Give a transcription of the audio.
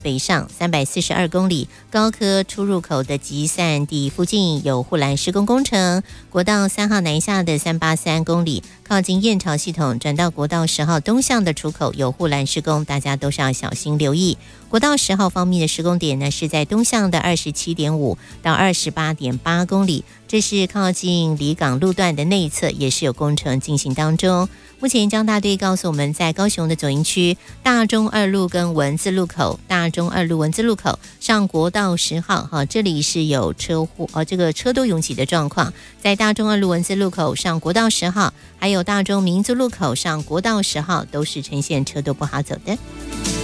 北上342公里，高科出入口的集散地附近有护栏施工工程。国道3号南下的383公里，靠近燕巢系统转到国道10号东向的出口有护栏施工，大家都是要小心留意。国道10号方面的施工点呢，是在东向的27.5到28.8公里，这是靠近离港路段的内侧，也是有工程进行当中。目前交大队告诉我们，在高雄的左营区大中二路跟文字路口，大中二路文字路口上国道10号，这里是有车祸这个车多拥挤的状况，在大中二路文字路口上国道10号，还有大中民族路口上国道10号，都是呈现车多不好走的。